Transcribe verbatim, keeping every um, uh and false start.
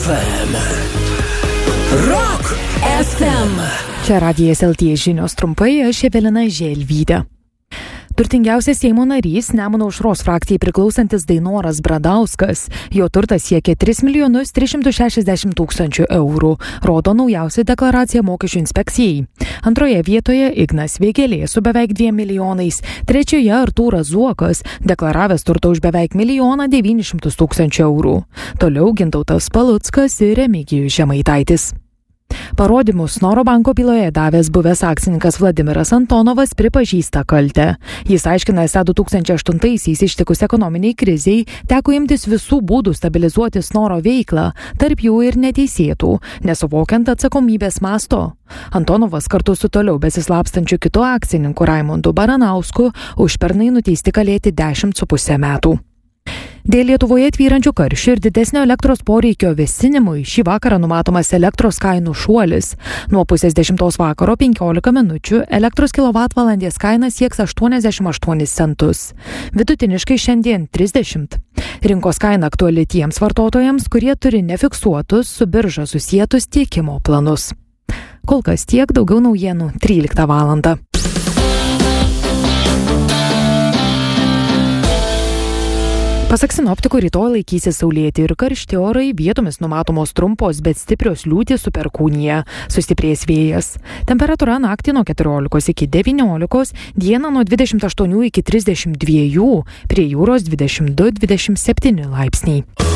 F M. Rock F M. Čia Radijas L T žinios trumpai, aš Evelina Želvytė. Turtingiausias Seimo narys Nemuno aušros frakcijai priklausantis Dainoras Bradauskas. Jo turtas siekia tris milijonus tris šimtus šešiasdešimt tūkstančių eurų, rodo naujausia deklaracija mokesčių inspekcijai. Antroje vietoje Ignas Vėgėlė su beveik dviem milijonais, trečioje Artūras Zuokas, deklaravęs turtą už beveik milijoną devynis šimtus tūkstančių eurų. Toliau Gintautas Paluckas ir Remigijus Žemaitaitis. Parodymus Snoro banko byloje davęs buvęs akcininkas Vladimiras Antonovas pripažįsta kaltę. Jis aiškina, esą du tūkstančiai aštuntaisiais ištikus ekonominiai kriziai teko imtis visų būdų stabilizuoti Snoro veiklą, tarp jų ir neteisėtų, nesuvokiant atsakomybės masto. Antonovas kartu su toliau besislapstančiu kitu akcininku Raimondu Baranausku užpernai nuteisti kalėti dešimt su puse metų. Dėl Lietuvoje tvyrančių karščių ir didesnio elektros poreikio vėsinimui šį vakarą numatomas elektros kainų šuolis. Nuo pusės dešimtos vakaro penkiolika minučių elektros kilovatvalandės kaina sieks aštuoniasdešimt aštuonis centus. Vidutiniškai šiandien trisdešimt. Rinkos kaina aktuali tiems vartotojams, kurie turi nefiksuotus su birža susietus tiekimo planus. Kol kas tiek, daugiau naujienų tryliktą valandą. Pasak sinoptikų, rytoj laikysis saulėti ir karšti orai, vietomis numatomos trumpos, bet stiprios liūtys su perkūnija. Sustiprės vėjas. Temperatūra naktį nuo keturiolikos iki devyniolikos, dieną nuo dvidešimt aštuonių iki trisdešimt dviejų, prie jūros dvidešimt du dvidešimt septyni laipsniai.